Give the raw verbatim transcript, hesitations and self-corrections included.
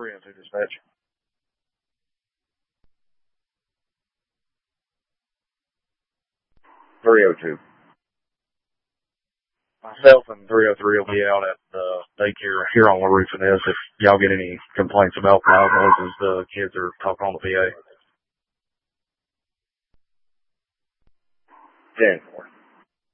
three oh two dispatch. three oh two. Myself and three oh three will be out at the daycare here on LaRue Finesse if y'all get any complaints about loud noises. The kids are talking on the P A. ten four.